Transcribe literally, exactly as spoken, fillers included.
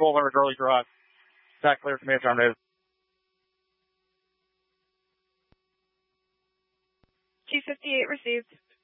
twelve hundred Early Drive. Stack clear, command terminated. G fifty-eight received.